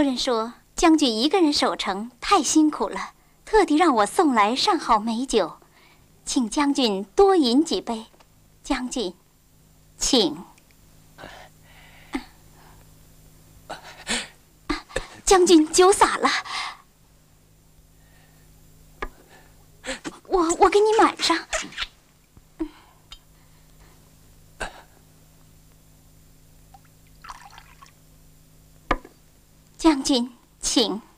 人说将军一个人守城太辛苦了，特地让我送来上好美酒，请将军多饮几杯。将军，请。将军，酒洒了，我给你满上。将军，请。